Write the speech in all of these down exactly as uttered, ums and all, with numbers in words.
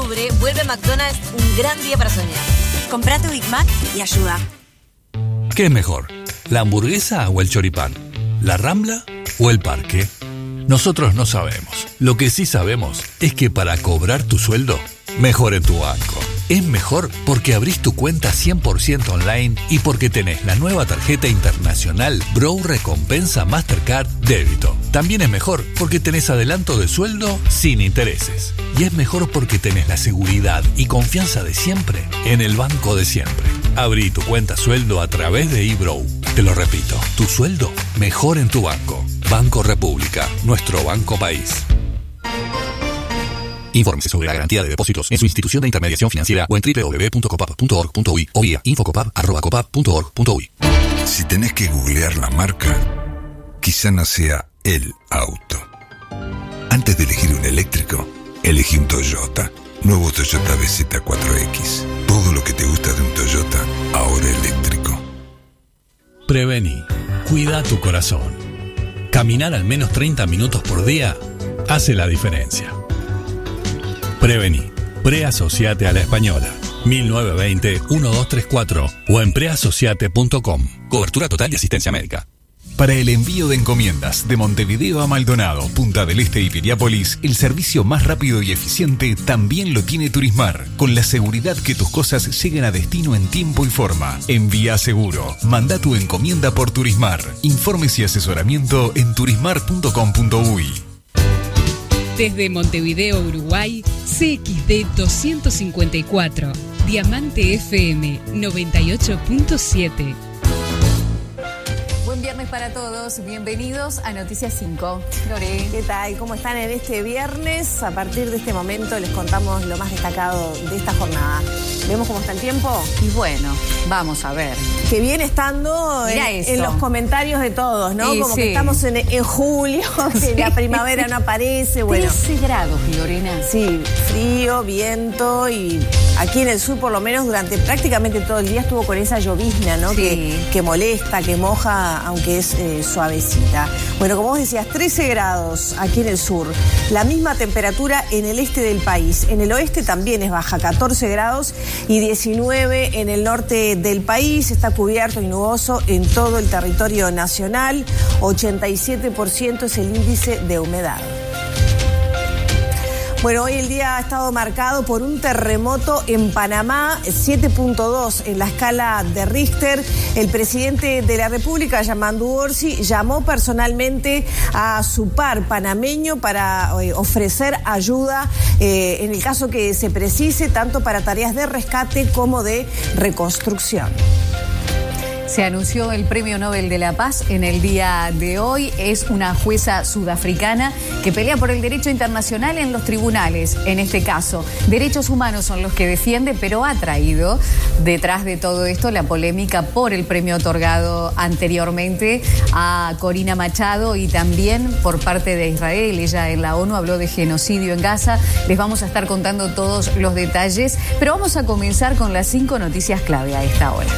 octubre vuelve a McDonald's un gran día para soñar. Comprá tu Big Mac y ayuda. ¿Qué es mejor? ¿La hamburguesa o el choripán? ¿La Rambla o el parque? Nosotros no sabemos. Lo que sí sabemos es que para cobrar tu sueldo, mejor en tu banco. Es mejor porque abrís tu cuenta cien por ciento online y porque tenés la nueva tarjeta internacional Bro Recompensa Mastercard Débito. También es mejor porque tenés adelanto de sueldo sin intereses. Y es mejor porque tenés la seguridad y confianza de siempre en el banco de siempre. Abrí tu cuenta sueldo a través de eBrow. Te lo repito, tu sueldo mejor en tu banco. Banco República, nuestro banco país. Infórmese sobre la garantía de depósitos en su institución de intermediación financiera o en doble u doble u doble u punto copap punto org punto uy o vía infocopap arroba copap punto org punto uy. Si tenés que googlear la marca, quizá no sea el auto. Antes de elegir un eléctrico, elegí un Toyota. Nuevo Toyota B Z cuatro X. Todo lo que te gusta de un Toyota, ahora eléctrico. Prevení. Cuida tu corazón. Caminar al menos treinta minutos por día hace la diferencia. Prevení. Preasociate a la Española. mil novecientos veinte, doce treinta y cuatro o en preasociate punto com. Cobertura total de asistencia médica. Para el envío de encomiendas de Montevideo a Maldonado, Punta del Este y Piriápolis, el servicio más rápido y eficiente también lo tiene Turismar, con la seguridad que tus cosas lleguen a destino en tiempo y forma. Envía seguro. Manda tu encomienda por Turismar. Informes y asesoramiento en turismar punto com punto uy. Desde Montevideo, Uruguay, C X D doscientos cincuenta y cuatro, Diamante F M noventa y ocho punto siete. Buen viernes para todos, bienvenidos a Noticias cinco. Lore. ¿Qué tal? ¿Cómo están en este viernes? A partir de este momento les contamos lo más destacado de esta jornada. ¿Vemos cómo está el tiempo? Y bueno, vamos a ver. Que viene estando en, en los comentarios de todos, ¿no? Sí, Como sí. que estamos en, en julio, que sí. La primavera no aparece. Bueno, trece grados, Lorena. Sí, frío, viento y aquí en el sur por lo menos durante prácticamente todo el día estuvo con esa llovizna, ¿no? Sí. Que, que molesta, que moja, aunque es eh, suavecita. Bueno, como vos decías, trece grados aquí en el sur. La misma temperatura en el este del país. En el oeste también es baja, catorce grados y diecinueve en el norte del país. Está cubierto y nuboso en todo el territorio nacional. ochenta y siete por ciento es el índice de humedad. Bueno, hoy el día ha estado marcado por un terremoto en Panamá, siete punto dos en la escala de Richter. El presidente de la República, Yamandu Orsi, llamó personalmente a su par panameño para eh, ofrecer ayuda eh, en el caso que se precise, tanto para tareas de rescate como de reconstrucción. Se anunció el Premio Nobel de la Paz en el día de hoy. Es una jueza sudafricana que pelea por el derecho internacional en los tribunales. En este caso, derechos humanos son los que defiende, pero ha traído detrás de todo esto la polémica por el premio otorgado anteriormente a Corina Machado y también por parte de Israel. Ella en la ONU habló de genocidio en Gaza. Les vamos a estar contando todos los detalles, pero vamos a comenzar con las cinco noticias clave a esta hora.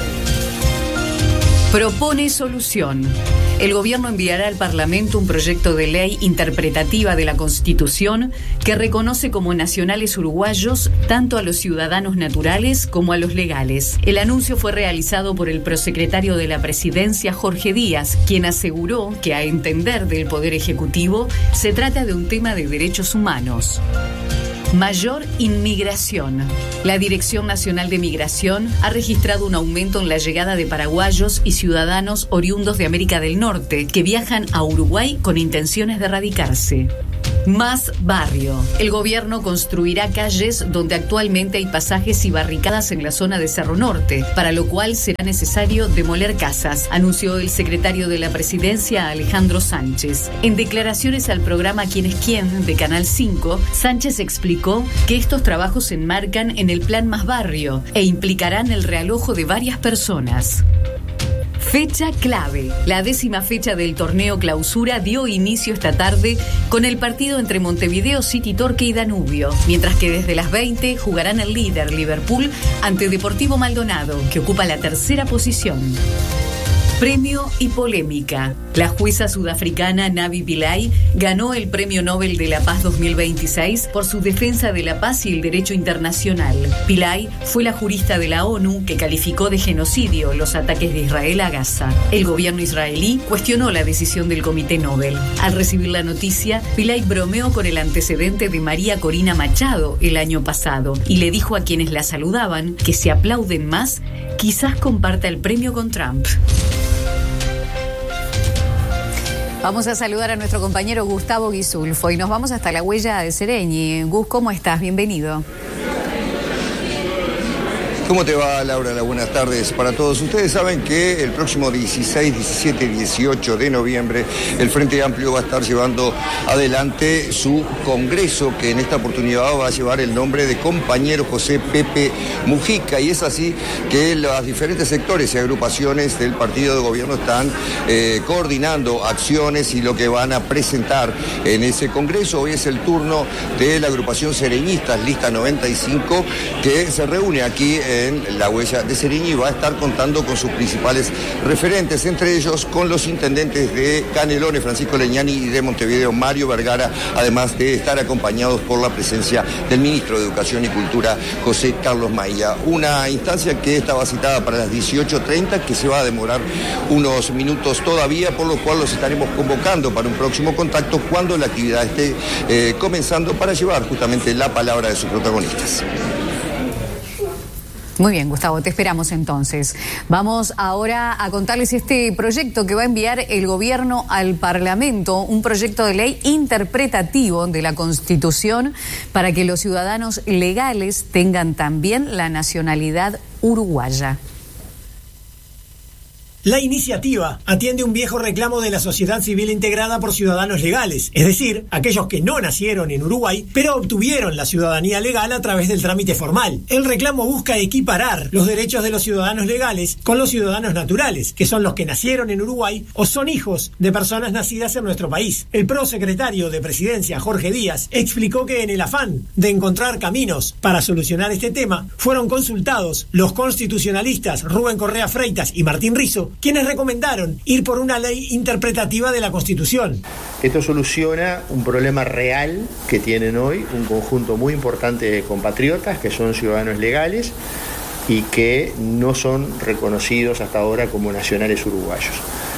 Propone solución. El gobierno enviará al Parlamento un proyecto de ley interpretativa de la Constitución que reconoce como nacionales uruguayos tanto a los ciudadanos naturales como a los legales. El anuncio fue realizado por el prosecretario de la Presidencia, Jorge Díaz, quien aseguró que, a entender del Poder Ejecutivo, se trata de un tema de derechos humanos. Mayor inmigración. La Dirección Nacional de Migración ha registrado un aumento en la llegada de paraguayos y ciudadanos oriundos de América del Norte que viajan a Uruguay con intenciones de radicarse. Más barrio. El gobierno construirá calles donde actualmente hay pasajes y barricadas en la zona de Cerro Norte, para lo cual será necesario demoler casas, anunció el secretario de la Presidencia, Alejandro Sánchez. En declaraciones al programa Quién es quién de Canal cinco, Sánchez explicó que estos trabajos se enmarcan en el Plan Más Barrio e implicarán el realojo de varias personas. Fecha clave. La décima fecha del torneo Clausura dio inicio esta tarde con el partido entre Montevideo City Torque y Danubio, mientras que desde las veinte jugarán el líder Liverpool ante Deportivo Maldonado, que ocupa la tercera posición. Premio y polémica. La jueza sudafricana Navi Pillay ganó el Premio Nobel de la Paz dos mil veintiséis por su defensa de la paz y el derecho internacional. Pillay fue la jurista de la ONU que calificó de genocidio los ataques de Israel a Gaza. El gobierno israelí cuestionó la decisión del Comité Nobel. Al recibir la noticia, Pillay bromeó con el antecedente de María Corina Machado el año pasado y le dijo a quienes la saludaban que si aplauden más, quizás comparta el premio con Trump. Vamos a saludar a nuestro compañero Gustavo Guisulfo y nos vamos hasta la Huella de Sereñi. Gus, ¿cómo estás? Bienvenido. ¿Cómo te va, Laura? Buenas tardes para todos. Ustedes saben que el próximo dieciséis, diecisiete y dieciocho de noviembre el Frente Amplio va a estar llevando adelante su congreso, que en esta oportunidad va a llevar el nombre de Compañero José Pepe Mujica, y es así que los diferentes sectores y agrupaciones del partido de gobierno están eh, coordinando acciones y lo que van a presentar en ese congreso. Hoy es el turno de la agrupación Sereñistas, lista noventa y cinco, que se reúne aquí en en la Huella de Sereñi y va a estar contando con sus principales referentes, entre ellos con los intendentes de Canelones, Francisco Leñani, y de Montevideo, Mario Vergara, además de estar acompañados por la presencia del ministro de Educación y Cultura, José Carlos Maía. Una instancia que estaba citada para las dieciocho treinta, que se va a demorar unos minutos todavía, por lo cual los estaremos convocando para un próximo contacto cuando la actividad esté eh, comenzando, para llevar justamente la palabra de sus protagonistas. Muy bien, Gustavo, te esperamos entonces. Vamos ahora a contarles este proyecto que va a enviar el gobierno al Parlamento, un proyecto de ley interpretativo de la Constitución para que los ciudadanos legales tengan también la nacionalidad uruguaya. La iniciativa atiende un viejo reclamo de la sociedad civil integrada por ciudadanos legales, es decir, aquellos que no nacieron en Uruguay, pero obtuvieron la ciudadanía legal a través del trámite formal. El reclamo busca equiparar los derechos de los ciudadanos legales con los ciudadanos naturales, que son los que nacieron en Uruguay o son hijos de personas nacidas en nuestro país. El prosecretario de Presidencia, Jorge Díaz, explicó que en el afán de encontrar caminos para solucionar este tema, fueron consultados los constitucionalistas Rubén Correa Freitas y Martín Rizzo, quienes recomendaron ir por una ley interpretativa de la Constitución. Esto soluciona un problema real que tienen hoy un conjunto muy importante de compatriotas que son ciudadanos legales y que no son reconocidos hasta ahora como nacionales uruguayos.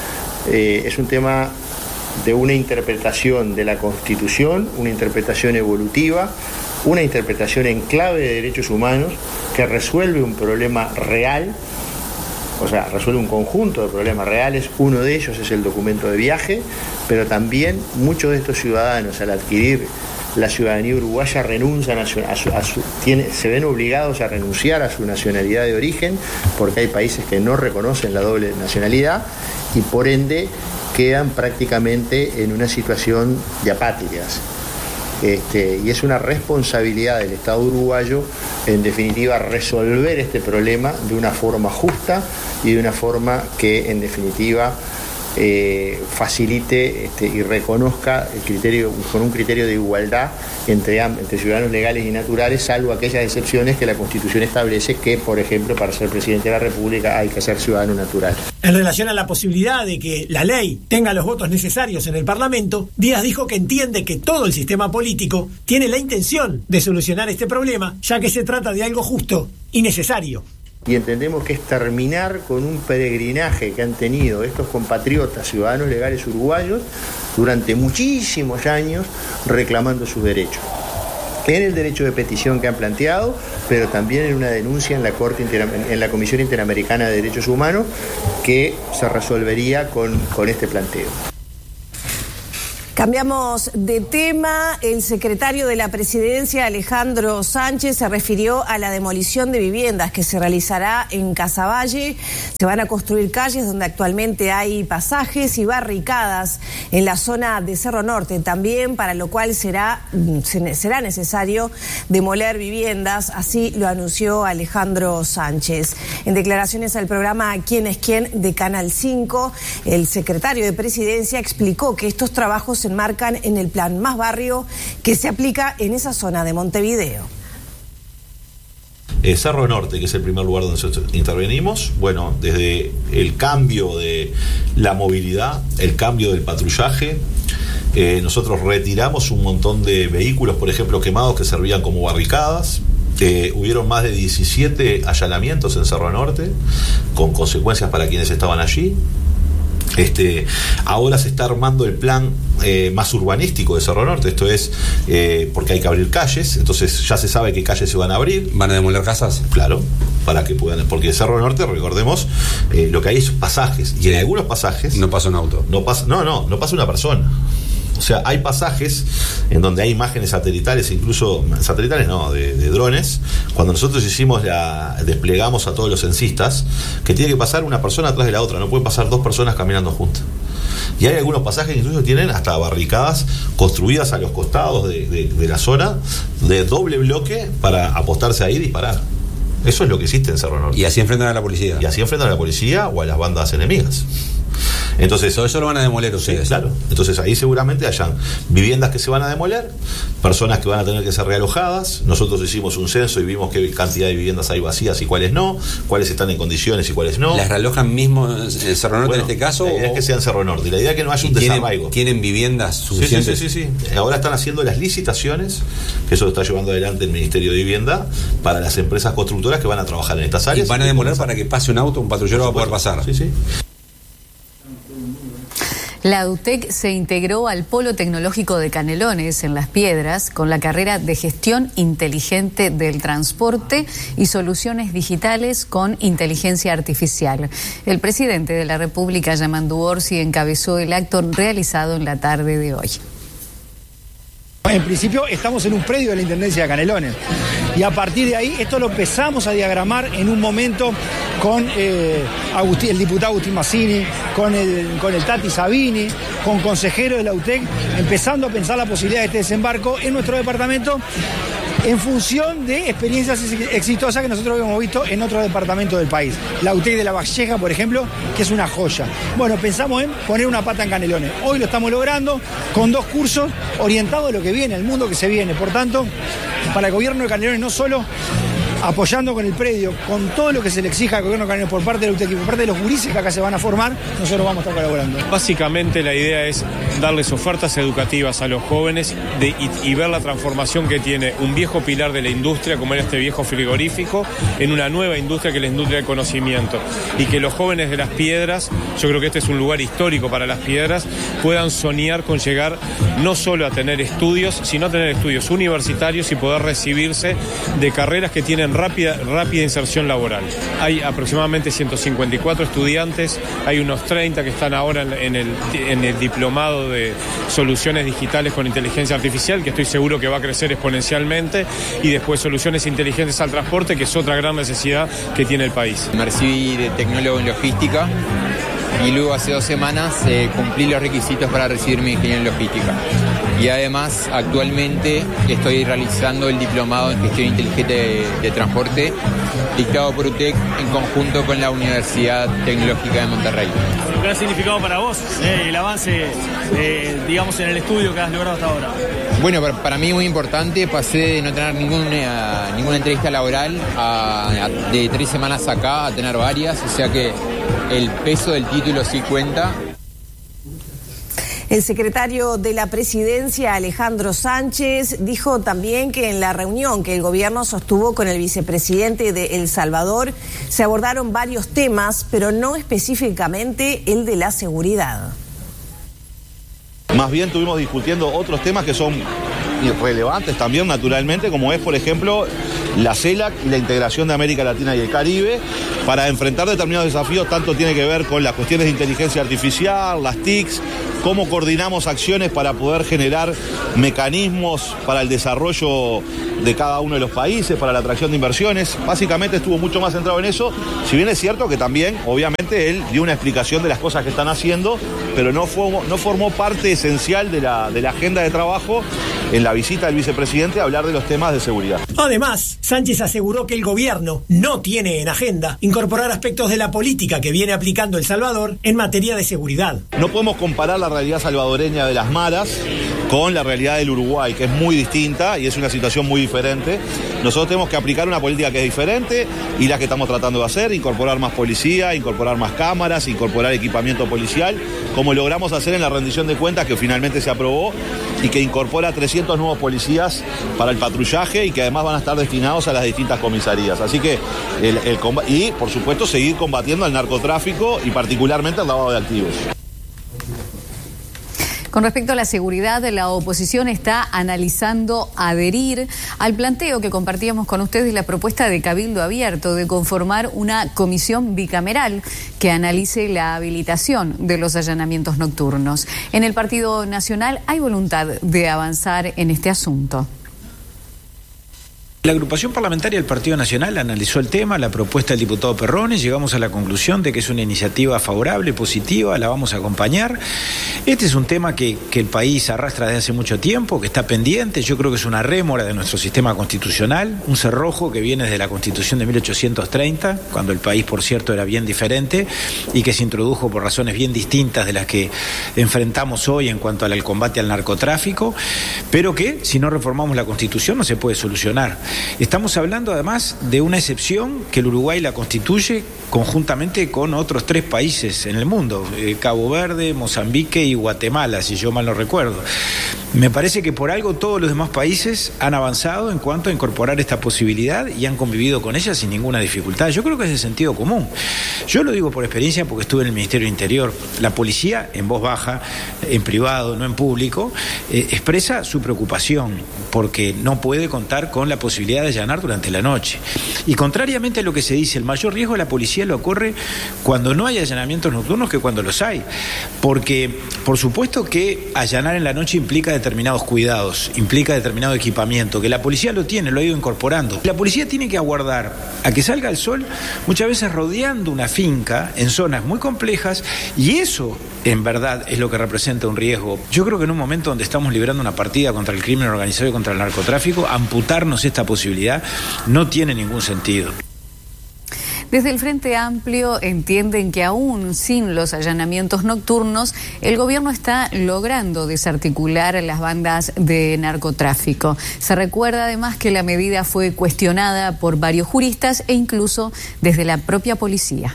Eh, es un tema de una interpretación de la Constitución, una interpretación evolutiva, una interpretación en clave de derechos humanos que resuelve un problema real. O sea, resuelve un conjunto de problemas reales. Uno de ellos es el documento de viaje, pero también muchos de estos ciudadanos, al adquirir la ciudadanía uruguaya, renuncian a su, a su, a su, tiene, se ven obligados a renunciar a su nacionalidad de origen, porque hay países que no reconocen la doble nacionalidad y por ende quedan prácticamente en una situación de apátridas. Este, y es una responsabilidad del Estado uruguayo, en definitiva, resolver este problema de una forma justa y de una forma que, en definitiva, eh, facilite este, y reconozca el criterio, con un criterio de igualdad entre, entre ciudadanos legales y naturales, salvo aquellas excepciones que la Constitución establece que, por ejemplo, para ser presidente de la República hay que ser ciudadano natural. En relación a la posibilidad de que la ley tenga los votos necesarios en el Parlamento, Díaz dijo que entiende que todo el sistema político tiene la intención de solucionar este problema, ya que se trata de algo justo y necesario. Y entendemos que es terminar con un peregrinaje que han tenido estos compatriotas ciudadanos legales uruguayos durante muchísimos años reclamando sus derechos. En el derecho de petición que han planteado, pero también en una denuncia en la Corte Inter- en la Comisión Interamericana de Derechos Humanos, que se resolvería con, con este planteo. Cambiamos de tema. El secretario de la Presidencia, Alejandro Sánchez, se refirió a la demolición de viviendas que se realizará en Casaballe. Se van a construir calles donde actualmente hay pasajes y barricadas en la zona de Cerro Norte también, para lo cual será, será necesario demoler viviendas. Así lo anunció Alejandro Sánchez. En declaraciones al programa ¿Quién es quién? De Canal cinco, el secretario de Presidencia explicó que estos trabajos se enmarcan en el plan Más Barrio que se aplica en esa zona de Montevideo. Eh, Cerro Norte, que es el primer lugar donde nosotros intervenimos, bueno, desde el cambio de la movilidad, el cambio del patrullaje, eh, nosotros retiramos un montón de vehículos, por ejemplo, quemados que servían como barricadas. Eh, hubieron más de diecisiete allanamientos en Cerro Norte, con consecuencias para quienes estaban allí. Este, ahora se está armando el plan eh, más urbanístico de Cerro Norte, esto es eh, porque hay que abrir calles, entonces ya se sabe qué calles se van a abrir. ¿Van a demoler casas? Claro, para que puedan, porque Cerro Norte, recordemos, eh, lo que hay es pasajes, y en algunos pasajes no pasa un auto. No pasa, no, no, no pasa una persona. O sea, hay pasajes en donde hay imágenes satelitales, incluso satelitales no, de, de drones. Cuando nosotros hicimos la, desplegamos a todos los censistas, que tiene que pasar una persona atrás de la otra, no pueden pasar dos personas caminando juntas. Y hay algunos pasajes que incluso tienen hasta barricadas construidas a los costados de, de, de la zona, de doble bloque, para apostarse ahí y disparar. Eso es lo que existe en Cerro Norte. Y así enfrentan a la policía. Y así enfrentan a la policía o a las bandas enemigas. Entonces, todo eso lo van a demoler ustedes. Sí, claro. Entonces ahí seguramente hayan viviendas que se van a demoler, personas que van a tener que ser realojadas. Nosotros hicimos un censo y vimos qué cantidad de viviendas hay vacías y cuáles no, cuáles están en condiciones y cuáles no. ¿Las realojan mismo en Cerro Norte, bueno, en este caso? La idea o... es que sea en Cerro Norte. La idea es que no haya un ¿Tienen, desarraigo. ¿Tienen viviendas suficientes? Sí, sí, sí, sí, sí. Ahora están haciendo las licitaciones, que eso lo está llevando adelante el Ministerio de Vivienda, para las empresas constructoras que van a trabajar en estas áreas. ¿Y van a demoler para que pase un auto, un patrullero va a poder pasar? Sí, sí. La UTEC se integró al Polo Tecnológico de Canelones, en Las Piedras, con la carrera de Gestión Inteligente del Transporte y Soluciones Digitales con Inteligencia Artificial. El presidente de la República, Yamandu Orsi, encabezó el acto realizado en la tarde de hoy. En principio estamos en un predio de la Intendencia de Canelones y a partir de ahí esto lo empezamos a diagramar en un momento con eh, Agustín, el diputado Agustín Mazzini, con el, con el Tati Sabini, con consejeros de la UTEC, empezando a pensar la posibilidad de este desembarco en nuestro departamento en función de experiencias exitosas que nosotros hemos visto en otros departamentos del país. La UTEC de La Valleja, por ejemplo, que es una joya. Bueno, pensamos en poner una pata en Canelones. Hoy lo estamos logrando con dos cursos orientados a lo que viene, el mundo que se viene. Por tanto, para el gobierno de Canelones no solo apoyando con el predio, con todo lo que se le exija al gobierno de Canelones por parte de la UTEC y por parte de los gurises que acá se van a formar, nosotros vamos a estar colaborando. Básicamente la idea es darles ofertas educativas a los jóvenes de, y, y ver la transformación que tiene un viejo pilar de la industria, como era este viejo frigorífico, en una nueva industria que es la industria del conocimiento. Y que los jóvenes de Las Piedras, yo creo que este es un lugar histórico para Las Piedras, puedan soñar con llegar no solo a tener estudios, sino a tener estudios universitarios y poder recibirse de carreras que tienen rápida, rápida inserción laboral. Hay aproximadamente ciento cincuenta y cuatro estudiantes, hay unos treinta que están ahora en el, en el diplomado de soluciones digitales con inteligencia artificial, que estoy seguro que va a crecer exponencialmente, y después soluciones inteligentes al transporte, que es otra gran necesidad que tiene el país. Me recibí de tecnólogo en logística y luego hace dos semanas eh, cumplí los requisitos para recibirme ingeniero en logística. Y además, actualmente estoy realizando el diplomado en gestión inteligente de, de transporte, dictado por UTEC en conjunto con la Universidad Tecnológica de Monterrey. ¿Qué ha significado para vos eh, el avance, eh, digamos, en el estudio que has logrado hasta ahora? Bueno, para, para mí muy importante, pasé de no tener ninguna, ninguna entrevista laboral a, a, de tres semanas acá a tener varias, o sea que el peso del título sí cuenta. El secretario de la Presidencia, Alejandro Sánchez, dijo también que en la reunión que el gobierno sostuvo con el vicepresidente de El Salvador se abordaron varios temas, pero no específicamente el de la seguridad. Más bien estuvimos discutiendo otros temas que son relevantes también, naturalmente, como es, por ejemplo, la CELAC y la integración de América Latina y el Caribe para enfrentar determinados desafíos. Tanto tiene que ver con las cuestiones de inteligencia artificial, las T I Cs, cómo coordinamos acciones para poder generar mecanismos para el desarrollo de cada uno de los países, para la atracción de inversiones. Básicamente estuvo mucho más centrado en eso, si bien es cierto que también, obviamente, él dio una explicación de las cosas que están haciendo, pero no formó, no formó parte esencial de la, de la agenda de trabajo en la visita del vicepresidente a hablar de los temas de seguridad. Además, Sánchez aseguró que el gobierno no tiene en agenda incorporar aspectos de la política que viene aplicando El Salvador en materia de seguridad. No podemos comparar la realidad salvadoreña de las maras con la realidad del Uruguay, que es muy distinta y es una situación muy diferente. Nosotros tenemos que aplicar una política que es diferente y la que estamos tratando de hacer, incorporar más policía, incorporar más cámaras, incorporar equipamiento policial, como logramos hacer en la rendición de cuentas que finalmente se aprobó y que incorpora trescientos nuevos policías para el patrullaje y que además van a estar destinados a las distintas comisarías. Así que, el, el y por supuesto, seguir combatiendo al narcotráfico y particularmente al lavado de activos. Con respecto a la seguridad, la oposición está analizando adherir al planteo que compartíamos con ustedes, la propuesta de Cabildo Abierto de conformar una comisión bicameral que analice la habilitación de los allanamientos nocturnos. En el Partido Nacional hay voluntad de avanzar en este asunto. La agrupación parlamentaria del Partido Nacional analizó el tema, la propuesta del diputado Perrone, llegamos a la conclusión de que es una iniciativa favorable, positiva, la vamos a acompañar. Este es un tema que, que el país arrastra desde hace mucho tiempo, que está pendiente, yo creo que es una rémora de nuestro sistema constitucional, un cerrojo que viene desde la Constitución de mil ochocientos treinta, cuando el país, por cierto, era bien diferente y que se introdujo por razones bien distintas de las que enfrentamos hoy en cuanto al combate al narcotráfico, pero que si no reformamos la Constitución no se puede solucionar. Estamos hablando además de una excepción que el Uruguay la constituye conjuntamente con otros tres países en el mundo, eh, Cabo Verde, Mozambique y Guatemala, si yo mal no recuerdo. Me parece que por algo todos los demás países han avanzado en cuanto a incorporar esta posibilidad y han convivido con ella sin ninguna dificultad. Yo creo que es de sentido común. Yo lo digo por experiencia porque estuve en el Ministerio del Interior. La policía, en voz baja, en privado, no en público, eh, expresa su preocupación porque no puede contar con la posibilidad de allanar durante la noche. Y contrariamente a lo que se dice, el mayor riesgo de la policía lo ocurre cuando no hay allanamientos nocturnos que cuando los hay. Porque, por supuesto que allanar en la noche implica determinados cuidados, implica determinado equipamiento, que la policía lo tiene, lo ha ido incorporando. La policía tiene que aguardar a que salga el sol, muchas veces rodeando una finca en zonas muy complejas, y eso, en verdad, es lo que representa un riesgo. Yo creo que en un momento donde estamos librando una partida contra el crimen organizado y contra el narcotráfico, amputarnos esta posibilidad no tiene ningún sentido. Desde el Frente Amplio entienden que aún sin los allanamientos nocturnos, el gobierno está logrando desarticular las bandas de narcotráfico. Se recuerda además que la medida fue cuestionada por varios juristas e incluso desde la propia policía.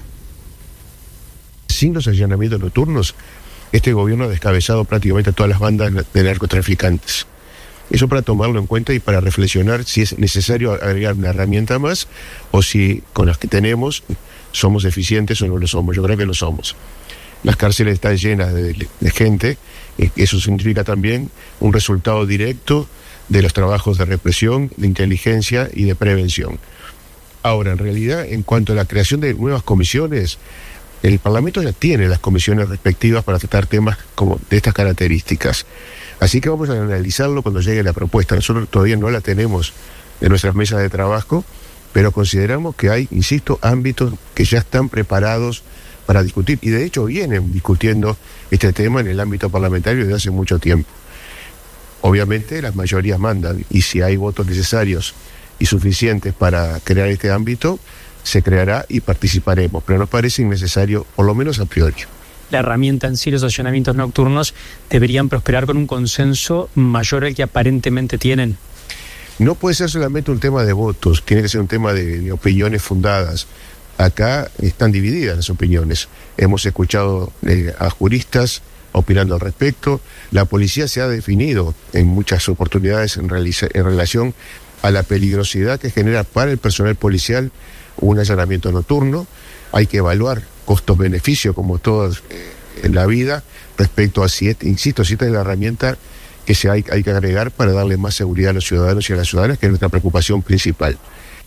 Sin los allanamientos nocturnos, este gobierno ha descabezado prácticamente a todas las bandas de narcotraficantes. Eso para tomarlo en cuenta y para reflexionar si es necesario agregar una herramienta más o si con las que tenemos somos eficientes o no lo somos. Yo creo que lo somos. Las cárceles están llenas de, de gente, y eso significa también un resultado directo de los trabajos de represión, de inteligencia y de prevención. Ahora, en realidad, en cuanto a la creación de nuevas comisiones, el Parlamento ya tiene las comisiones respectivas para tratar temas como de estas características. Así que vamos a analizarlo cuando llegue la propuesta. Nosotros todavía no la tenemos en nuestras mesas de trabajo, pero consideramos que hay, insisto, ámbitos que ya están preparados para discutir. Y de hecho vienen discutiendo este tema en el ámbito parlamentario desde hace mucho tiempo. Obviamente las mayorías mandan, y si hay votos necesarios y suficientes para crear este ámbito, se creará y participaremos. Pero nos parece innecesario, por lo menos a priori. La herramienta en sí, los allanamientos nocturnos, deberían prosperar con un consenso mayor al que aparentemente tienen. No puede ser solamente un tema de votos, tiene que ser un tema de, de opiniones fundadas. Acá están divididas las opiniones. Hemos escuchado eh, a juristas opinando al respecto. La policía se ha definido en muchas oportunidades en, realiza, en relación a la peligrosidad que genera para el personal policial un allanamiento nocturno. Hay que evaluar costos-beneficios, como todos en la vida, respecto a si, insisto, si esta es la herramienta que se hay, hay que agregar para darle más seguridad a los ciudadanos y a las ciudadanas, que es nuestra preocupación principal.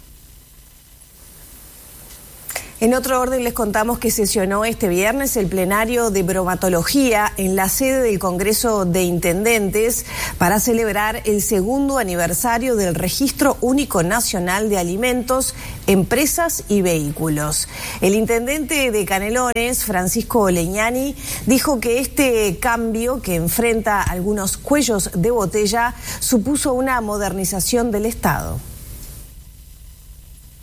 En otro orden les contamos que sesionó este viernes el plenario de bromatología en la sede del Congreso de Intendentes para celebrar el segundo aniversario del Registro Único Nacional de Alimentos, Empresas y Vehículos. El intendente de Canelones, Francisco Leñani, dijo que este cambio, que enfrenta algunos cuellos de botella, supuso una modernización del Estado.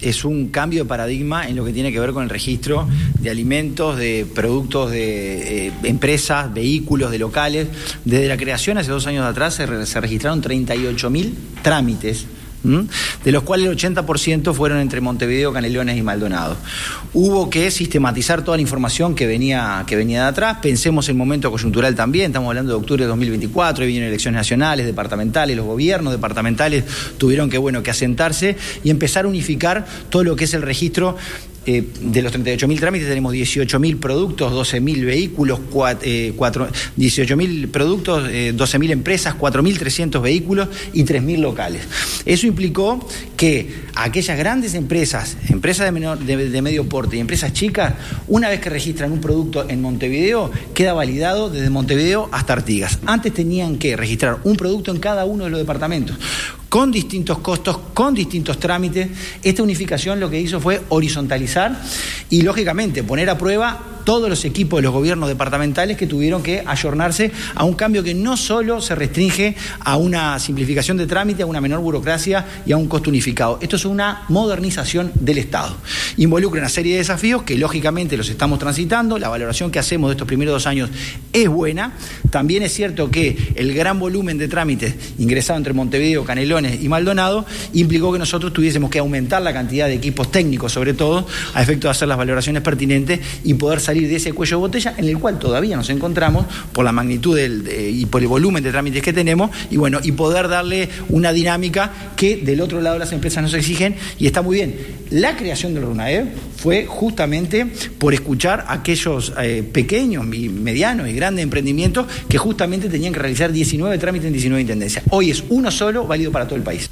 es un cambio de paradigma en lo que tiene que ver con el registro de alimentos, de productos de eh, empresas, vehículos, de locales. Desde la creación, hace dos años atrás, se, re, se registraron treinta y ocho mil trámites, ¿m? de los cuales el ochenta por ciento fueron entre Montevideo, Canelones y Maldonado. Hubo que sistematizar toda la información que venía, que venía de atrás. Pensemos en momento coyuntural también, estamos hablando de octubre de dos mil veinticuatro, y vienen elecciones nacionales, departamentales, los gobiernos departamentales tuvieron que, bueno, que asentarse y empezar a unificar todo lo que es el registro. Eh, de los treinta y ocho mil trámites tenemos dieciocho mil productos, doce mil vehículos, dieciocho mil productos, eh, doce mil empresas, cuatro mil trescientos vehículos y tres mil locales. Eso implicó que aquellas grandes empresas, empresas de, menor, de, de medio porte y empresas chicas, una vez que registran un producto en Montevideo, queda validado desde Montevideo hasta Artigas. Antes tenían que registrar un producto en cada uno de los departamentos, con distintos costos, con distintos trámites. Esta unificación lo que hizo fue horizontalizar y, lógicamente, poner a prueba todos los equipos de los gobiernos departamentales que tuvieron que ayornarse a un cambio que no solo se restringe a una simplificación de trámite, a una menor burocracia y a un costo unificado. Esto es una modernización del Estado. Involucra una serie de desafíos que, lógicamente, los estamos transitando. La valoración que hacemos de estos primeros dos años es buena. También es cierto que el gran volumen de trámites ingresado entre Montevideo, Canelones y Maldonado implicó que nosotros tuviésemos que aumentar la cantidad de equipos técnicos, sobre todo, a efecto de hacer las valoraciones pertinentes y poder salir de ese cuello de botella en el cual todavía nos encontramos por la magnitud del, de, y por el volumen de trámites que tenemos, y bueno, y poder darle una dinámica que del otro lado las empresas nos exigen, y está muy bien. La creación del RUNAEV fue justamente por escuchar a aquellos eh, pequeños, y medianos y grandes emprendimientos que justamente tenían que realizar diecinueve trámites en diecinueve intendencias. Hoy es uno solo, válido para todo el país.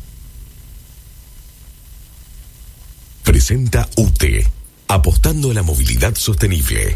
Presenta U T, apostando a la movilidad sostenible.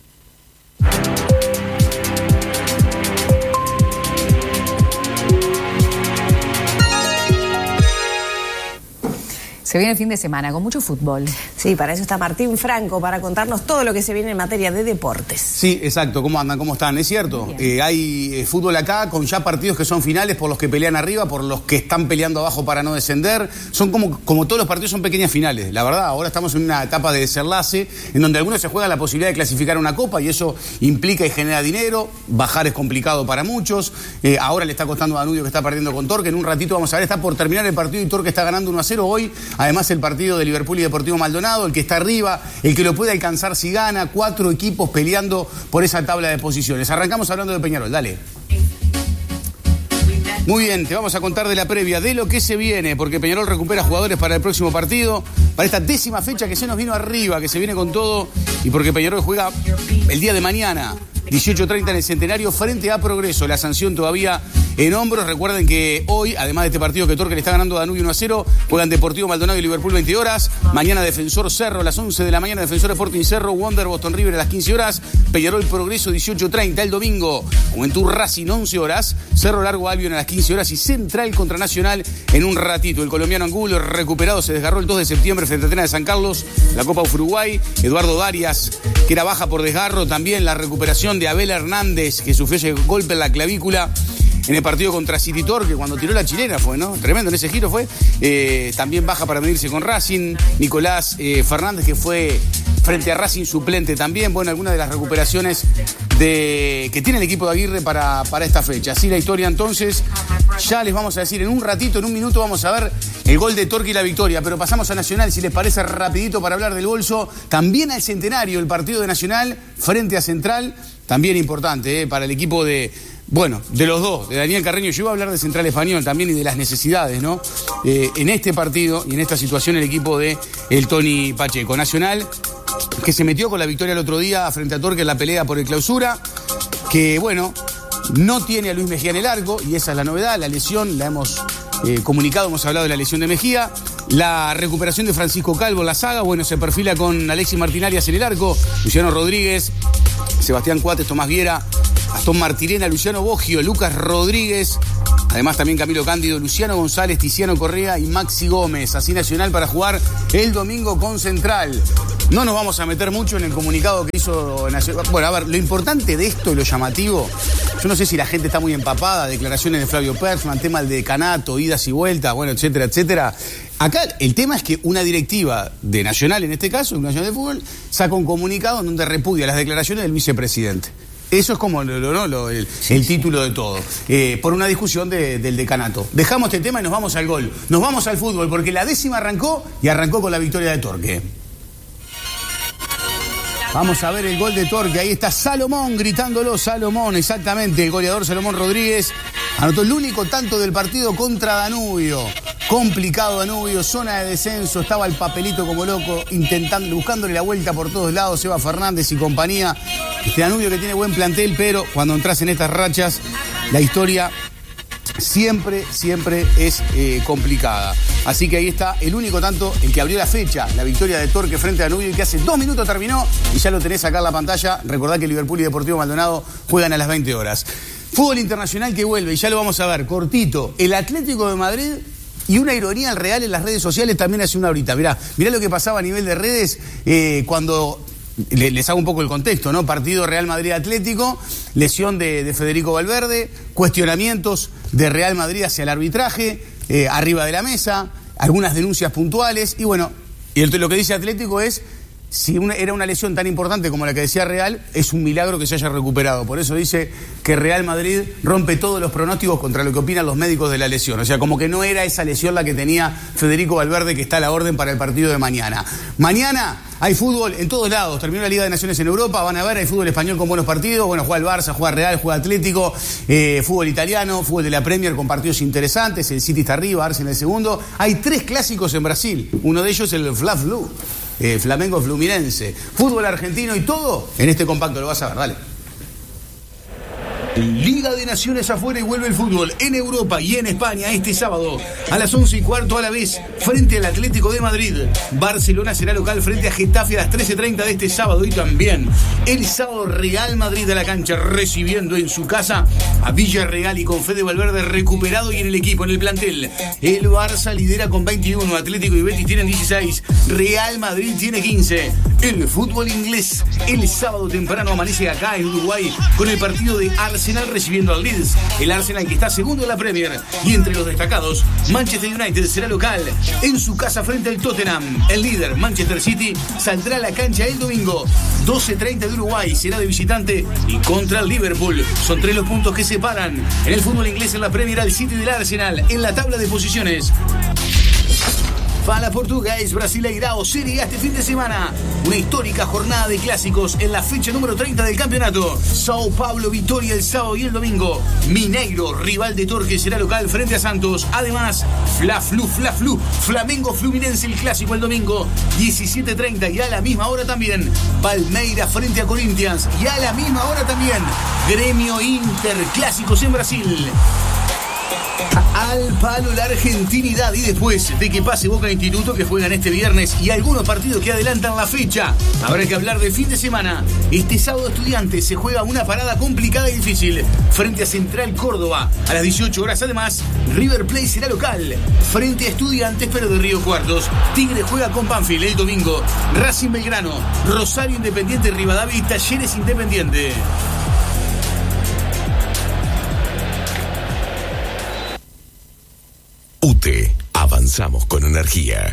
Se viene el fin de semana con mucho fútbol. Sí, para eso está Martín Franco, para contarnos todo lo que se viene en materia de deportes. Sí, exacto. ¿Cómo andan? ¿Cómo están? Es cierto. Eh, hay eh, fútbol acá con ya partidos que son finales por los que pelean arriba, por los que están peleando abajo para no descender. Son como, como todos los partidos, son pequeñas finales. La verdad, ahora estamos en una etapa de desenlace en donde algunos se juegan la posibilidad de clasificar a una copa y eso implica y genera dinero. Bajar es complicado para muchos. Eh, ahora le está costando a Danubio, que está perdiendo con Torque. En un ratito vamos a ver, está por terminar el partido y Torque está ganando uno a cero hoy. Además, el partido de Liverpool y Deportivo Maldonado, el que está arriba, el que lo puede alcanzar si gana, cuatro equipos peleando por esa tabla de posiciones. Arrancamos hablando de Peñarol, dale. Muy bien, te vamos a contar de la previa, de lo que se viene, porque Peñarol recupera jugadores para el próximo partido, para esta décima fecha que se nos vino arriba, que se viene con todo, y porque Peñarol juega el día de mañana, dieciocho treinta en el Centenario, frente a Progreso. La sanción todavía en hombros. Recuerden que hoy, además de este partido que Torque le está ganando a Danubio uno a cero, juegan Deportivo Maldonado y Liverpool veinte horas. Mañana Defensor Cerro a las once de la mañana, Defensor Sporting Cerro, Wonder Boston River a las quince horas, Peñarol Progreso dieciocho treinta. El domingo, Juventud Racing once horas, Cerro Largo Albion a las quince horas y Central contra Nacional en un ratito. El colombiano Angulo recuperado, se desgarró el dos de septiembre frente a Atenas de San Carlos, la Copa Uruguay. Eduardo Darias, que era baja por desgarro, también la recuperación de Abel Hernández, que sufrió ese golpe en la clavícula en el partido contra City Torque, cuando tiró la chilena fue, ¿no? Tremendo en ese giro fue. Eh, también baja para medirse con Racing. Nicolás eh, Fernández, que fue frente a Racing suplente también. Bueno, algunas de las recuperaciones de que tiene el equipo de Aguirre para, para esta fecha. Así la historia entonces. Ya les vamos a decir en un ratito, en un minuto vamos a ver el gol de Torque y la victoria. Pero pasamos a Nacional, si les parece, rapidito para hablar del bolso. También al Centenario, el partido de Nacional frente a Central. También importante, ¿eh? Para el equipo de... Bueno, de los dos, de Daniel Carreño. Yo iba a hablar de Central Español también y de las necesidades, ¿no? Eh, en este partido y en esta situación el equipo de el Tony Pacheco. Nacional, que se metió con la victoria el otro día frente a Torque en la pelea por el clausura, que bueno, no tiene a Luis Mejía en el arco y esa es la novedad, la lesión, la hemos eh, comunicado, hemos hablado de la lesión de Mejía. La recuperación de Francisco Calvo en la saga, bueno, se perfila con Alexis Martinarias en el arco, Luciano Rodríguez, Sebastián Cuates, Tomás Viera, Gastón Martirena, Luciano Boggio, Lucas Rodríguez, además también Camilo Cándido, Luciano González, Tiziano Correa y Maxi Gómez. Así Nacional para jugar el domingo con Central. No nos vamos a meter mucho en el comunicado que hizo Nacional. Bueno, a ver, lo importante de esto y lo llamativo, yo no sé si la gente está muy empapada, declaraciones de Flavio Persman, tema del decanato, idas y vueltas, bueno, etcétera, etcétera. Acá el tema es que una directiva de Nacional, en este caso, una Nacional de Fútbol, saca un comunicado en donde repudia las declaraciones del vicepresidente. Eso es como lo, lo, lo, el, el título de todo, eh, por una discusión de, del decanato. Dejamos este tema y nos vamos al gol. Nos vamos al fútbol, porque la décima arrancó y arrancó con la victoria de Torque. Vamos a ver el gol de Torque. Ahí está Salomón gritándolo. Salomón, exactamente. El goleador Salomón Rodríguez anotó el único tanto del partido contra Danubio. Complicado Danubio, zona de descenso. Estaba el papelito como loco, intentando, buscándole la vuelta por todos lados. Eva Fernández y compañía. Este Danubio que tiene buen plantel, pero cuando entras en estas rachas, la historia siempre, siempre es eh, complicada. Así que ahí está el único tanto, el que abrió la fecha, la victoria de Torque frente a Danubio, y que hace dos minutos terminó y ya lo tenés acá en la pantalla. Recordá que Liverpool y Deportivo Maldonado juegan a las veinte horas. Fútbol internacional que vuelve, y ya lo vamos a ver, cortito. El Atlético de Madrid, y una ironía al Real en las redes sociales también hace una horita. Mirá, mirá lo que pasaba a nivel de redes eh, cuando... Les hago un poco el contexto, ¿no? Partido Real Madrid-Atlético, lesión de, de Federico Valverde, cuestionamientos de Real Madrid hacia el arbitraje, eh, arriba de la mesa, algunas denuncias puntuales, y bueno, y el, lo que dice Atlético es, si una, era una lesión tan importante como la que decía Real, es un milagro que se haya recuperado. Por eso dice que Real Madrid rompe todos los pronósticos contra lo que opinan los médicos de la lesión. O sea, como que no era esa lesión la que tenía Federico Valverde, que está a la orden para el partido de mañana. Mañana hay fútbol en todos lados. Terminó la Liga de Naciones en Europa, van a ver, hay fútbol español con buenos partidos. Bueno, juega el Barça, juega Real, juega Atlético, eh, fútbol italiano, fútbol de la Premier con partidos interesantes. El City está arriba, Arsenal el segundo. Hay tres clásicos en Brasil. Uno de ellos el Fla-Flu. Eh, Flamengo Fluminense, fútbol argentino y todo en este compacto, lo vas a ver, dale. Liga de Naciones afuera y vuelve el fútbol en Europa y en España este sábado a las once y cuarto a la vez frente al Atlético de Madrid. Barcelona será local frente a Getafe a las trece treinta de este sábado, y también el sábado Real Madrid a la cancha recibiendo en su casa a Villarreal y con Fede Valverde recuperado y en el equipo, en el plantel. El Barça lidera con veintiuno, Atlético y Betis tienen dieciséis, Real Madrid tiene quince. El fútbol inglés el sábado temprano amanece acá en Uruguay con el partido de Arsenal recibiendo al Leeds. El Arsenal que está segundo en la Premier, y entre los destacados Manchester United será local en su casa frente al Tottenham. El líder Manchester City saldrá a la cancha el domingo doce treinta de Uruguay, será de visitante y contra el Liverpool. Son tres los puntos que separan en el fútbol inglés en la Premier al City del Arsenal en la tabla de posiciones. Fala Portugués, Brasileirao, Serie A este fin de semana. Una histórica jornada de clásicos en la fecha número treinta del campeonato. Sao Paulo, Vitória el sábado y el domingo. Mineiro, rival de Torque, será local frente a Santos. Además, Fla-Flu, Fla-Flu, Flamengo Fluminense el clásico el domingo, diecisiete treinta, y a la misma hora también Palmeiras frente a Corinthians, y a la misma hora también Gremio Inter, clásicos en Brasil. Al palo la argentinidad, y después de que pase Boca Instituto, que juegan este viernes, y algunos partidos que adelantan la fecha, habrá que hablar del fin de semana. Este sábado Estudiantes se juega una parada complicada y difícil frente a Central Córdoba a las dieciocho horas. Además, River Plate será local frente a Estudiantes, pero de Río Cuartos. Tigre juega con Banfield el domingo. Racing Belgrano, Rosario Independiente, Rivadavia y Talleres Independiente. U T E, avanzamos con energía.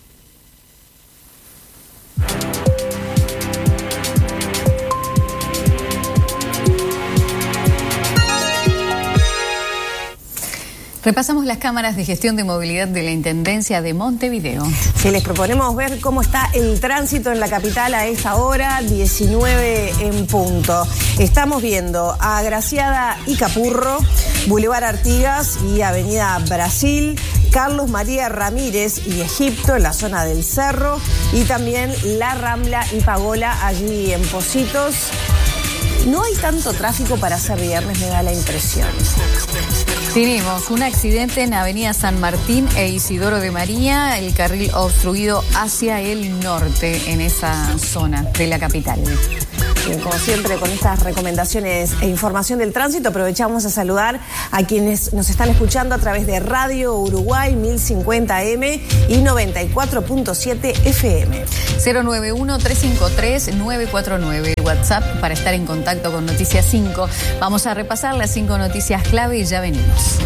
Repasamos las cámaras de gestión de movilidad de la Intendencia de Montevideo. Sí, les proponemos ver cómo está el tránsito en la capital a esta hora, diecinueve en punto. Estamos viendo a Agraciada y Capurro, Boulevard Artigas y Avenida Brasil, Carlos María Ramírez y Egipto en la zona del Cerro, y también La Rambla y Pagola allí en Pocitos. No hay tanto tráfico para ser viernes, me da la impresión. Tenemos un accidente en Avenida San Martín e Isidoro de María, el carril obstruido hacia el norte en esa zona de la capital. Bien, como siempre, con estas recomendaciones e información del tránsito, aprovechamos a saludar a quienes nos están escuchando a través de Radio Uruguay mil cincuenta A M y noventa y cuatro punto siete F M. cero nueve uno, tres cinco tres, nueve cuatro nueve, WhatsApp para estar en contacto con Noticias cinco. Vamos a repasar las cinco noticias clave y ya venimos.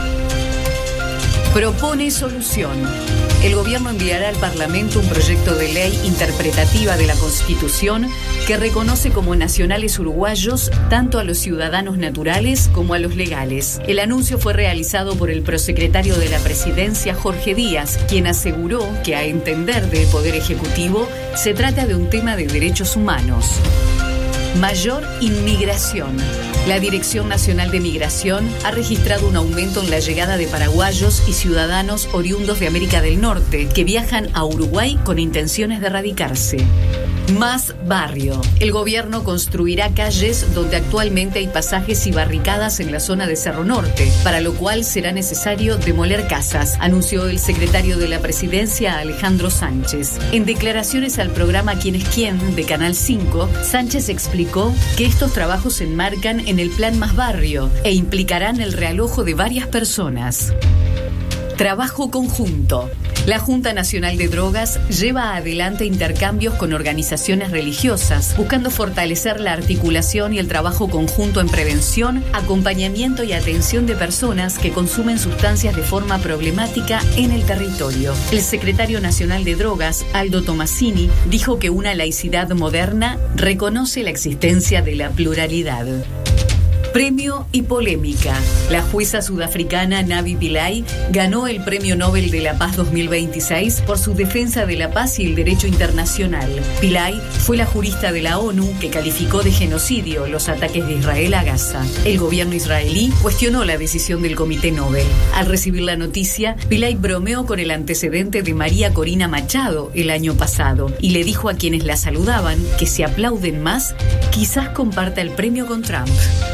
Propone solución. El gobierno enviará al Parlamento un proyecto de ley interpretativa de la Constitución que reconoce como nacionales uruguayos tanto a los ciudadanos naturales como a los legales. El anuncio fue realizado por el prosecretario de la Presidencia, Jorge Díaz, quien aseguró que, a entender del Poder Ejecutivo, se trata de un tema de derechos humanos. Mayor inmigración. La Dirección Nacional de Migración ha registrado un aumento en la llegada de paraguayos y ciudadanos oriundos de América del Norte que viajan a Uruguay con intenciones de radicarse. Más barrio. El gobierno construirá calles donde actualmente hay pasajes y barricadas en la zona de Cerro Norte, para lo cual será necesario demoler casas, anunció el secretario de la Presidencia, Alejandro Sánchez. En declaraciones al programa ¿Quién es quién? De Canal cinco, Sánchez explicó que estos trabajos se enmarcan en el Plan Más Barrio e implicarán el realojo de varias personas. Trabajo conjunto. La Junta Nacional de Drogas lleva adelante intercambios con organizaciones religiosas, buscando fortalecer la articulación y el trabajo conjunto en prevención, acompañamiento y atención de personas que consumen sustancias de forma problemática en el territorio. El secretario nacional de Drogas, Aldo Tomasini, dijo que una laicidad moderna reconoce la existencia de la pluralidad. Premio y polémica. La jueza sudafricana Navi Pillay ganó el Premio Nobel de la Paz dos mil veintiséis por su defensa de la paz y el derecho internacional. Pillay fue la jurista de la ONU que calificó de genocidio los ataques de Israel a Gaza. El gobierno israelí cuestionó la decisión del Comité Nobel. Al recibir la noticia, Pillay bromeó con el antecedente de María Corina Machado el año pasado y le dijo a quienes la saludaban que si aplauden más, quizás comparta el premio con Trump.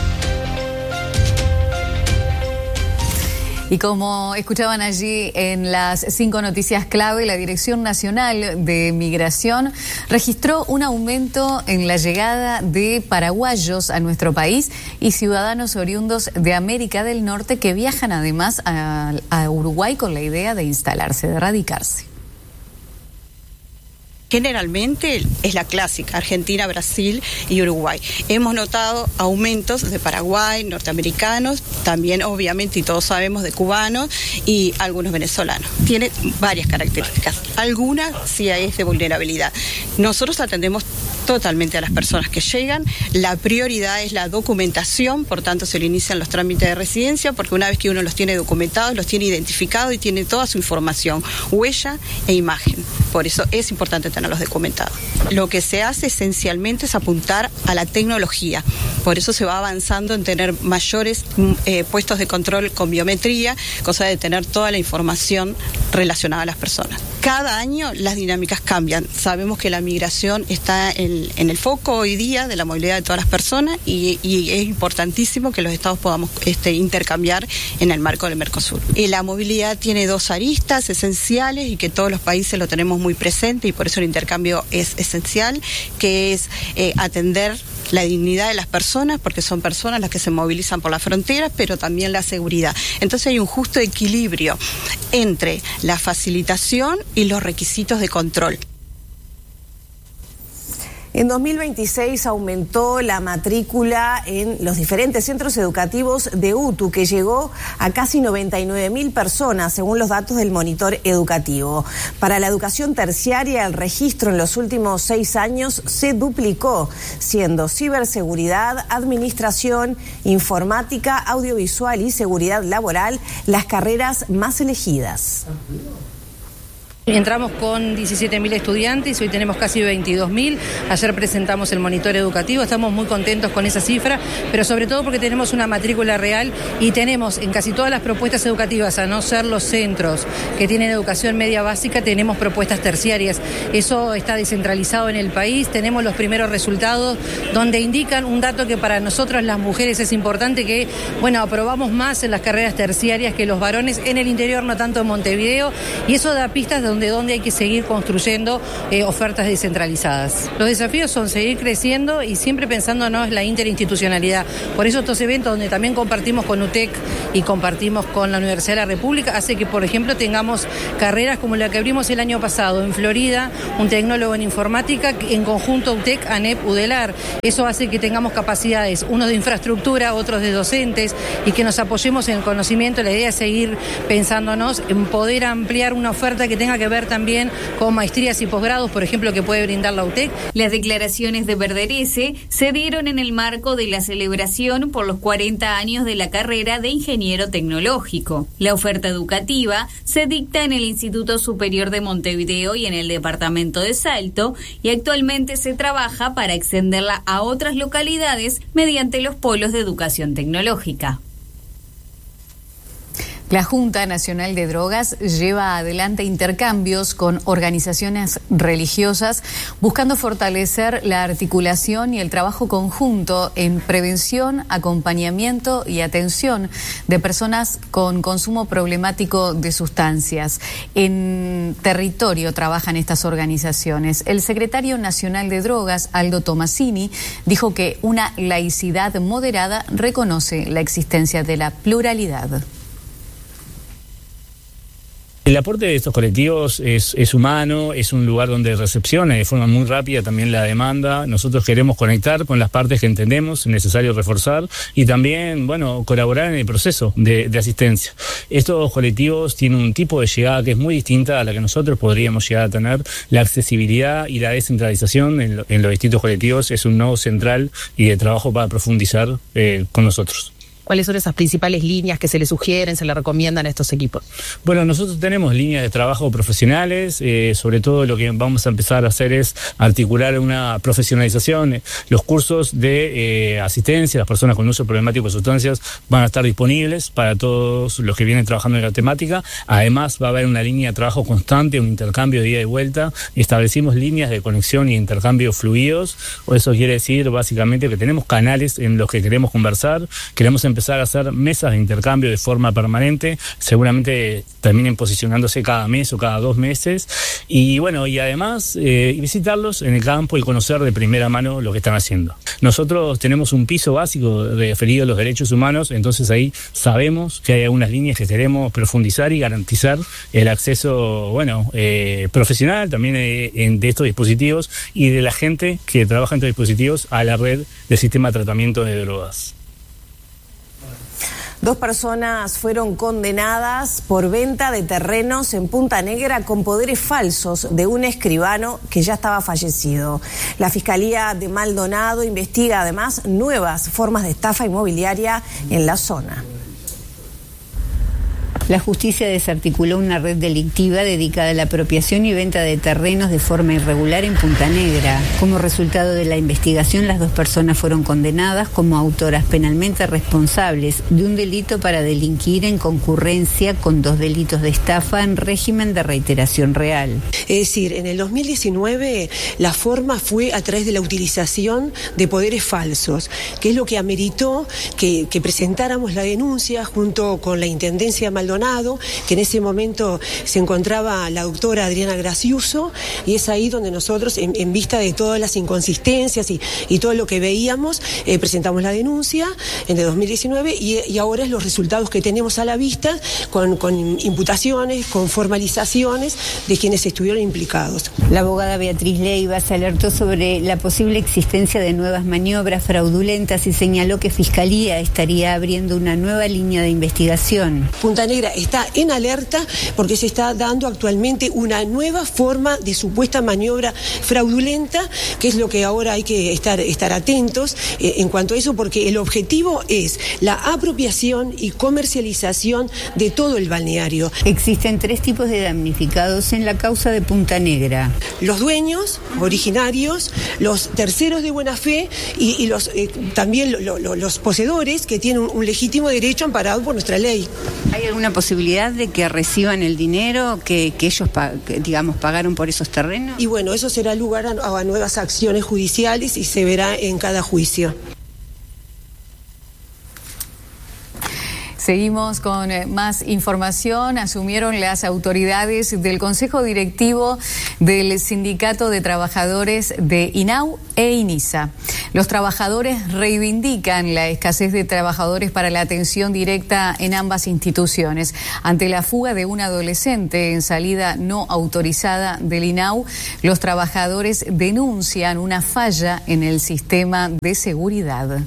Y como escuchaban allí en las cinco noticias clave, la Dirección Nacional de Migración registró un aumento en la llegada de paraguayos a nuestro país y ciudadanos oriundos de América del Norte que viajan además a, a Uruguay con la idea de instalarse, de radicarse. Generalmente es la clásica, Argentina, Brasil y Uruguay. Hemos notado aumentos de Paraguay, norteamericanos, también obviamente, y todos sabemos, de cubanos y algunos venezolanos. Tiene varias características. Algunas sí es de vulnerabilidad. Nosotros atendemos totalmente a las personas que llegan. La prioridad es la documentación, por tanto se le inician los trámites de residencia, porque una vez que uno los tiene documentados, los tiene identificados y tiene toda su información, huella e imagen. Por eso es importante tenerlos documentados. Lo que se hace esencialmente es apuntar a la tecnología. Por eso se va avanzando en tener mayores eh, puestos de control con biometría, cosa de tener toda la información relacionada a las personas. Cada año las dinámicas cambian. Sabemos que la migración está en, en el foco hoy día de la movilidad de todas las personas y, y es importantísimo que los estados podamos este, intercambiar en el marco del Mercosur. Y la movilidad tiene dos aristas esenciales y que todos los países lo tenemos muy presente y por eso el intercambio es esencial, que es eh, atender la dignidad de las personas, porque son personas las que se movilizan por las fronteras, pero también la seguridad. Entonces hay un justo equilibrio entre la facilitación y los requisitos de control. En dos mil veintiséis aumentó la matrícula en los diferentes centros educativos de U T U, que llegó a casi noventa y nueve mil personas, según los datos del monitor educativo. Para la educación terciaria, el registro en los últimos seis años se duplicó, siendo ciberseguridad, administración, informática, audiovisual y seguridad laboral las carreras más elegidas. Entramos con diecisiete mil estudiantes, hoy tenemos casi veintidós mil. Ayer presentamos el monitor educativo, estamos muy contentos con esa cifra, pero sobre todo porque tenemos una matrícula real y tenemos en casi todas las propuestas educativas, a no ser los centros que tienen educación media básica, tenemos propuestas terciarias. Eso está descentralizado en el país, tenemos los primeros resultados donde indican un dato que para nosotros las mujeres es importante, que bueno, aprobamos más en las carreras terciarias que los varones en el interior, no tanto en Montevideo, y eso da pistas de donde, donde hay que seguir construyendo eh, ofertas descentralizadas. Los desafíos son seguir creciendo y siempre pensándonos en la interinstitucionalidad. Por eso estos eventos donde también compartimos con U T E C y compartimos con la Universidad de la República hace que, por ejemplo, tengamos carreras como la que abrimos el año pasado en Florida, un tecnólogo en informática, en conjunto U T E C, ANEP, UDELAR. Eso hace que tengamos capacidades, unos de infraestructura, otros de docentes, y que nos apoyemos en el conocimiento. La idea es seguir pensándonos en poder ampliar una oferta que tenga que ver también con maestrías y posgrados, por ejemplo, que puede brindar la U T E C. Las declaraciones de Verderese se dieron en el marco de la celebración por los cuarenta años de la carrera de ingeniero tecnológico. La oferta educativa se dicta en el Instituto Superior de Montevideo y en el departamento de Salto, y actualmente se trabaja para extenderla a otras localidades mediante los polos de educación tecnológica. La Junta Nacional de Drogas lleva adelante intercambios con organizaciones religiosas buscando fortalecer la articulación y el trabajo conjunto en prevención, acompañamiento y atención de personas con consumo problemático de sustancias. En territorio trabajan estas organizaciones. El secretario nacional de Drogas, Aldo Tomasini, dijo que una laicidad moderada reconoce la existencia de la pluralidad. El aporte de estos colectivos es, es humano, es un lugar donde recepciona de forma muy rápida también la demanda. Nosotros queremos conectar con las partes que entendemos, es necesario reforzar y también, bueno, colaborar en el proceso de, de asistencia. Estos colectivos tienen un tipo de llegada que es muy distinta a la que nosotros podríamos llegar a tener. La accesibilidad y la descentralización en, lo, en los distintos colectivos es un nodo central y de trabajo para profundizar eh, con nosotros. ¿Cuáles son esas principales líneas que se le sugieren, se le recomiendan a estos equipos? Bueno, nosotros tenemos líneas de trabajo profesionales, eh, sobre todo lo que vamos a empezar a hacer es articular una profesionalización. Los cursos de eh, asistencia a las personas con uso problemático de sustancias van a estar disponibles para todos los que vienen trabajando en la temática. Además va a haber una línea de trabajo constante, un intercambio de ida y vuelta. Establecimos líneas de conexión y intercambio fluidos. Eso quiere decir básicamente que tenemos canales en los que queremos conversar, queremos empezar a hacer mesas de intercambio de forma permanente, seguramente terminen posicionándose cada mes o cada dos meses, y bueno, y además eh, visitarlos en el campo y conocer de primera mano lo que están haciendo. Nosotros tenemos un piso básico referido a los derechos humanos, entonces ahí sabemos que hay algunas líneas que queremos profundizar y garantizar el acceso, bueno, eh, profesional también eh, en, de estos dispositivos y de la gente que trabaja en estos dispositivos a la red del sistema de tratamiento de drogas. Dos personas fueron condenadas por venta de terrenos en Punta Negra con poderes falsos de un escribano que ya estaba fallecido. La Fiscalía de Maldonado investiga además nuevas formas de estafa inmobiliaria en la zona. La justicia desarticuló una red delictiva dedicada a la apropiación y venta de terrenos de forma irregular en Punta Negra. Como resultado de la investigación, las dos personas fueron condenadas como autoras penalmente responsables de un delito para delinquir en concurrencia con dos delitos de estafa en régimen de reiteración real. Es decir, en el dos mil diecinueve la forma fue a través de la utilización de poderes falsos, que es lo que ameritó que, que presentáramos la denuncia junto con la Intendencia de Maldonado, que en ese momento se encontraba la doctora Adriana Graciuso, y es ahí donde nosotros, en, en vista de todas las inconsistencias y, y todo lo que veíamos, eh, presentamos la denuncia en el dos mil diecinueve y, y ahora es los resultados que tenemos a la vista con, con imputaciones, con formalizaciones de quienes estuvieron implicados. La abogada Beatriz Leiva se alertó sobre la posible existencia de nuevas maniobras fraudulentas y señaló que Fiscalía estaría abriendo una nueva línea de investigación. Punta Negra está en alerta porque se está dando actualmente una nueva forma de supuesta maniobra fraudulenta, que es lo que ahora hay que estar, estar atentos eh, en cuanto a eso, porque el objetivo es la apropiación y comercialización de todo el balneario. Existen tres tipos de damnificados en la causa de Punta Negra: los dueños originarios, los terceros de buena fe y, y los eh, también lo, lo, los poseedores que tienen un, un legítimo derecho amparado por nuestra ley. ¿Hay alguna posibilidad de que reciban el dinero que, que ellos, que, digamos, pagaron por esos terrenos? Y bueno, eso será lugar a, a nuevas acciones judiciales y se verá en cada juicio. Seguimos con eh, más información. Asumieron las autoridades del Consejo Directivo del Sindicato de Trabajadores de INAU e INISA. Los trabajadores reivindican la escasez de trabajadores para la atención directa en ambas instituciones. Ante la fuga de un adolescente en salida no autorizada del INAU, los trabajadores denuncian una falla en el sistema de seguridad.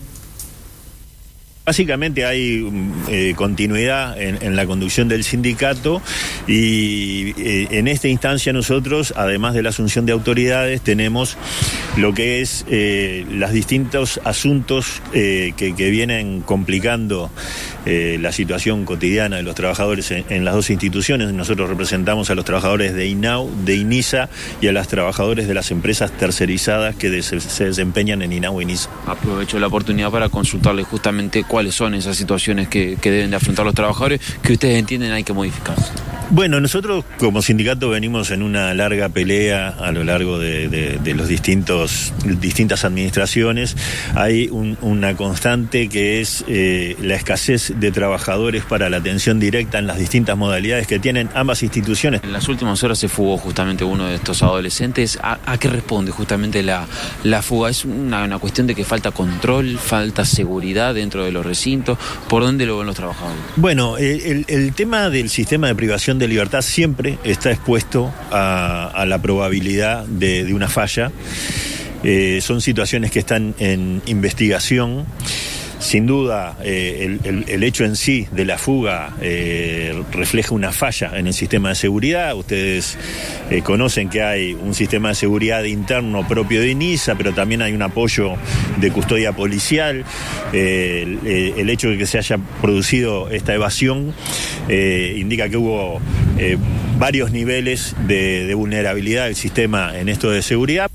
Básicamente hay eh, continuidad en, en la conducción del sindicato y eh, en esta instancia nosotros, además de la asunción de autoridades, tenemos lo que es eh, los distintos asuntos eh, que, que vienen complicando eh, la situación cotidiana de los trabajadores en, en las dos instituciones. Nosotros representamos a los trabajadores de INAU, de INISA y a los trabajadores de las empresas tercerizadas que de, se, se desempeñan en INAU e INISA. Aprovecho la oportunidad para consultarle justamente cuáles son esas situaciones que, que deben de afrontar los trabajadores que ustedes entienden hay que modificar. Bueno, nosotros como sindicato venimos en una larga pelea a lo largo de, de, de los distintos distintas administraciones. Hay un, una constante que es eh, la escasez de trabajadores para la atención directa en las distintas modalidades que tienen ambas instituciones. En las últimas horas se fugó justamente uno de estos adolescentes. ¿A, a qué responde justamente la, la fuga? ¿Es una, una cuestión de que falta control, falta seguridad dentro de los recintos? ¿Por dónde lo ven los trabajadores? Bueno, el, el tema del sistema de privación de libertad siempre está expuesto a, a la probabilidad de, de una falla. Eh, son situaciones que están en investigación. Sin duda, eh, el, el, el hecho en sí de la fuga eh, refleja una falla en el sistema de seguridad. Ustedes eh, conocen que hay un sistema de seguridad interno propio de INISA, pero también hay un apoyo de custodia policial. Eh, el, el hecho de que se haya producido esta evasión eh, indica que hubo eh, varios niveles de, de vulnerabilidad del sistema en esto de seguridad.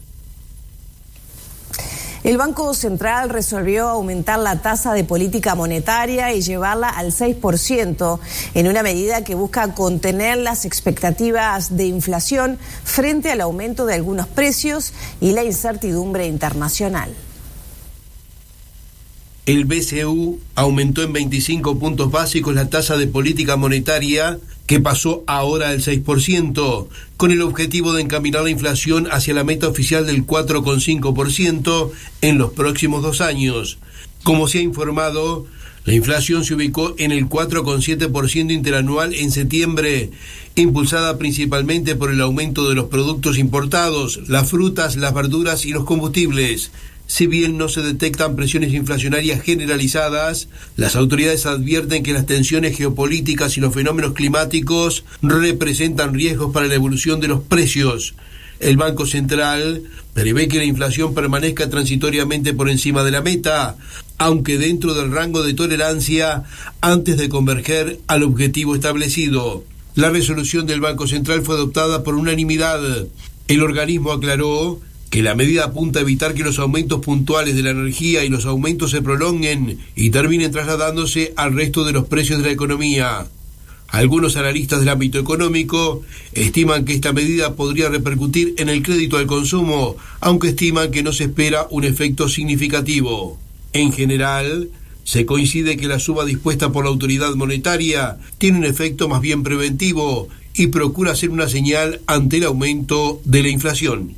El Banco Central resolvió aumentar la tasa de política monetaria y llevarla al seis por ciento en una medida que busca contener las expectativas de inflación frente al aumento de algunos precios y la incertidumbre internacional. El B C U aumentó en veinticinco puntos básicos la tasa de política monetaria, que pasó ahora al seis por ciento, con el objetivo de encaminar la inflación hacia la meta oficial del cuatro coma cinco por ciento en los próximos dos años. Como se ha informado, la inflación se ubicó en el cuatro coma siete por ciento interanual en septiembre, impulsada principalmente por el aumento de los productos importados, las frutas, las verduras y los combustibles. Si bien no se detectan presiones inflacionarias generalizadas, las autoridades advierten que las tensiones geopolíticas y los fenómenos climáticos representan riesgos para la evolución de los precios. El Banco Central prevé que la inflación permanezca transitoriamente por encima de la meta, aunque dentro del rango de tolerancia antes de converger al objetivo establecido. La resolución del Banco Central fue adoptada por unanimidad. El organismo aclaró que la medida apunta a evitar que los aumentos puntuales de la energía y los aumentos se prolonguen y terminen trasladándose al resto de los precios de la economía. Algunos analistas del ámbito económico estiman que esta medida podría repercutir en el crédito al consumo, aunque estiman que no se espera un efecto significativo. En general, se coincide que la suba dispuesta por la autoridad monetaria tiene un efecto más bien preventivo y procura ser una señal ante el aumento de la inflación.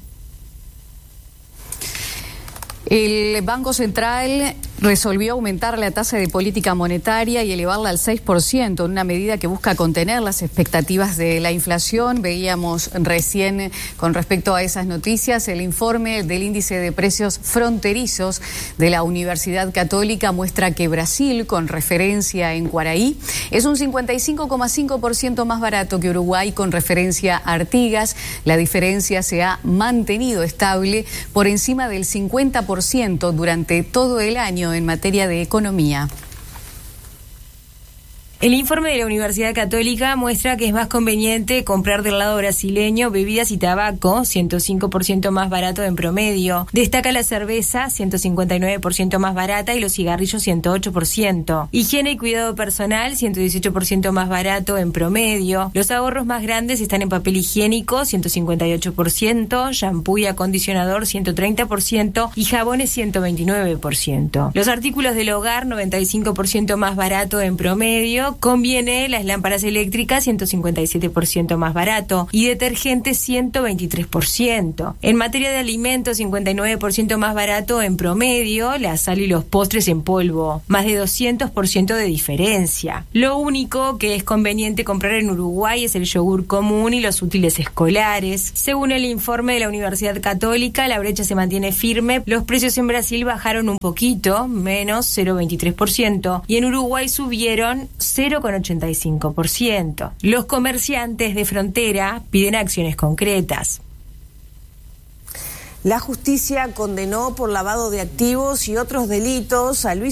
El Banco Central resolvió aumentar la tasa de política monetaria y elevarla al seis por ciento, en una medida que busca contener las expectativas de la inflación. Veíamos recién, con respecto a esas noticias, el informe del índice de precios fronterizos de la Universidad Católica muestra que Brasil, con referencia en Cuaraí, es un cincuenta y cinco coma cinco por ciento más barato que Uruguay, con referencia a Artigas. La diferencia se ha mantenido estable por encima del cincuenta por ciento durante todo el año en materia de economía. El informe de la Universidad Católica muestra que es más conveniente comprar del lado brasileño bebidas y tabaco, ciento cinco por ciento más barato en promedio. Destaca la cerveza, ciento cincuenta y nueve por ciento más barata, y los cigarrillos, ciento ocho por ciento. Higiene y cuidado personal, ciento dieciocho por ciento más barato en promedio. Los ahorros más grandes están en papel higiénico, ciento cincuenta y ocho por ciento, shampoo y acondicionador, ciento treinta por ciento, y jabones, ciento veintinueve por ciento. Los artículos del hogar, noventa y cinco por ciento más barato en promedio. Conviene las lámparas eléctricas, ciento cincuenta y siete por ciento más barato, y detergentes, ciento veintitrés por ciento. En materia de alimentos, cincuenta y nueve por ciento más barato en promedio, la sal y los postres en polvo, más de doscientos por ciento de diferencia. Lo único que es conveniente comprar en Uruguay es el yogur común y los útiles escolares. Según el informe de la Universidad Católica, la brecha se mantiene firme. Los precios en Brasil bajaron un poquito, menos cero coma veintitrés por ciento, y en Uruguay subieron cero coma ochenta y cinco por ciento. Los comerciantes de frontera piden acciones concretas. La justicia condenó por lavado de activos y otros delitos a Luis